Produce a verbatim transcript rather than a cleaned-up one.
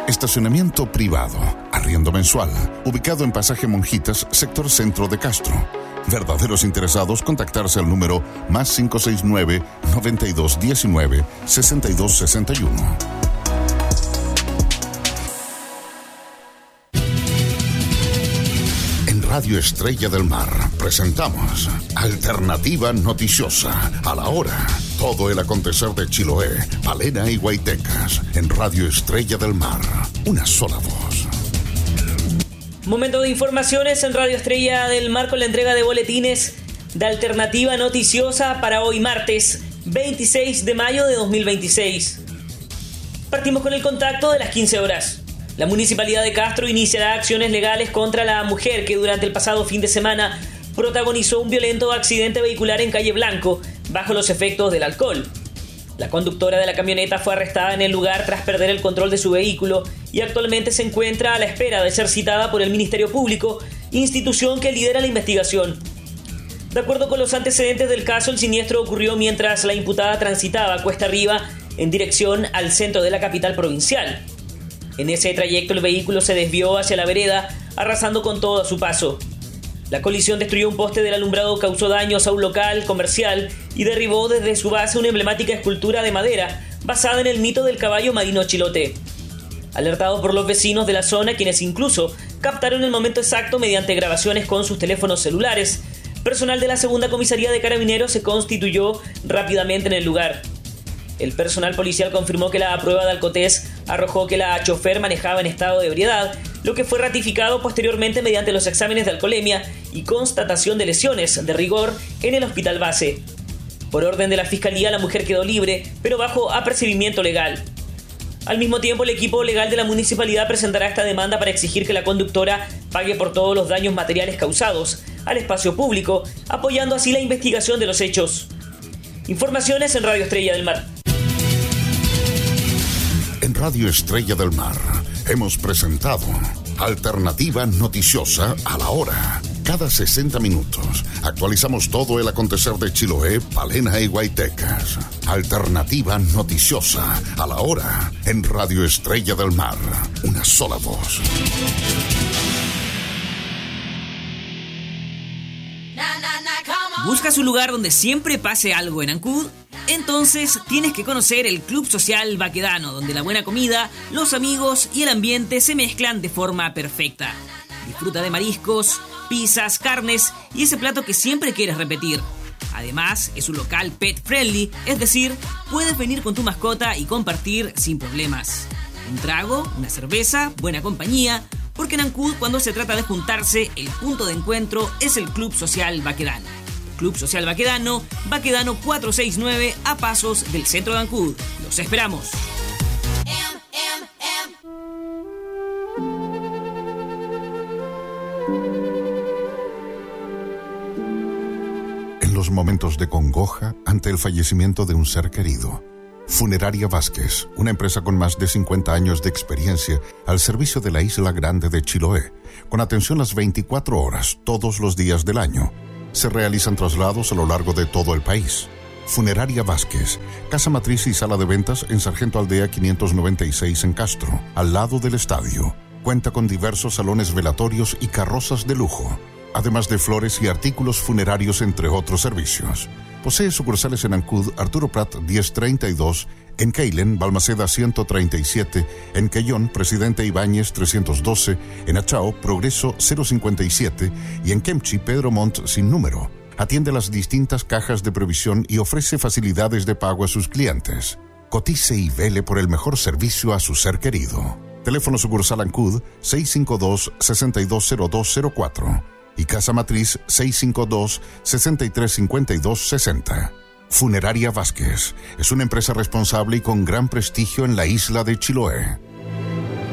Estacionamiento privado, arriendo mensual, ubicado en Pasaje Monjitas, sector centro de Castro. Verdaderos interesados, contactarse al número más cinco seis nueve, noventa y dos diecinueve, sesenta y dos sesenta y uno. En Radio Estrella del Mar presentamos Alternativa Noticiosa, a la hora. Todo el acontecer de Chiloé, Palena y Guaitecas. En Radio Estrella del Mar, una sola voz. Momento de informaciones en Radio Estrella del Mar con la entrega de boletines de Alternativa Noticiosa para hoy martes veintiséis de mayo de dos mil veintiséis. Partimos con el contacto de las quince horas. La Municipalidad de Castro iniciará acciones legales contra la mujer que durante el pasado fin de semana protagonizó un violento accidente vehicular en Calle Blanco bajo los efectos del alcohol. La conductora de la camioneta fue arrestada en el lugar tras perder el control de su vehículo y actualmente se encuentra a la espera de ser citada por el Ministerio Público, institución que lidera la investigación. De acuerdo con los antecedentes del caso, el siniestro ocurrió mientras la imputada transitaba cuesta arriba en dirección al centro de la capital provincial. En ese trayecto el vehículo se desvió hacia la vereda, arrasando con todo a su paso. La colisión destruyó un poste del alumbrado, causó daños a un local comercial y derribó desde su base una emblemática escultura de madera basada en el mito del caballo marino chilote. Alertados por los vecinos de la zona, quienes incluso captaron el momento exacto mediante grabaciones con sus teléfonos celulares, personal de la segunda comisaría de Carabineros se constituyó rápidamente en el lugar. El personal policial confirmó que la prueba de alcotés arrojó que la chofer manejaba en estado de ebriedad, lo que fue ratificado posteriormente mediante los exámenes de alcoholemia y constatación de lesiones de rigor en el hospital base. Por orden de la Fiscalía, la mujer quedó libre, pero bajo apercibimiento legal. Al mismo tiempo, el equipo legal de la municipalidad presentará esta demanda para exigir que la conductora pague por todos los daños materiales causados al espacio público, apoyando así la investigación de los hechos. Informaciones en Radio Estrella del Mar. En Radio Estrella del Mar hemos presentado Alternativa Noticiosa a la hora. Cada sesenta minutos actualizamos todo el acontecer de Chiloé, Palena y Guaitecas. Alternativa Noticiosa a la hora en Radio Estrella del Mar. Una sola voz. ¿Buscas un lugar donde siempre pase algo en Ancud? Entonces tienes que conocer el Club Social Baquedano, donde la buena comida, los amigos y el ambiente se mezclan de forma perfecta. Disfruta de mariscos, pizzas, carnes y ese plato que siempre quieres repetir. Además, es un local pet friendly, es decir, puedes venir con tu mascota y compartir sin problemas. Un trago, una cerveza, buena compañía, porque en Ancud, cuando se trata de juntarse, el punto de encuentro es el Club Social Baquedano. Club Social Baquedano, Baquedano cuatrocientos sesenta y nueve, a pasos del centro de Ancud. ¡Los esperamos! En los momentos de congoja ante el fallecimiento de un ser querido, Funeraria Vázquez, una empresa con más de cincuenta años de experiencia al servicio de la Isla Grande de Chiloé, con atención las veinticuatro horas, todos los días del año. Se realizan traslados a lo largo de todo el país. Funeraria Vázquez, casa matriz y sala de ventas en Sargento Aldea quinientos noventa y seis en Castro, al lado del estadio. Cuenta con diversos salones velatorios y carrozas de lujo, además de flores y artículos funerarios, entre otros servicios. Posee sucursales en Ancud, Arturo Prat diez treinta y dos, en Keilen, Balmaceda ciento treinta y siete, en Quellón, Presidente Ibáñez trescientos doce, en Achao, Progreso cero cincuenta y siete y en Kemchi, Pedro Montt sin número. Atiende las distintas cajas de previsión y ofrece facilidades de pago a sus clientes. Cotice y vele por el mejor servicio a su ser querido. Teléfono sucursal Ancud seis cinco dos, seis dos cero dos cero cuatro y casa matriz seis cinco dos, seis tres cinco dos seis cero. Funeraria Vázquez es una empresa responsable y con gran prestigio en la isla de Chiloé.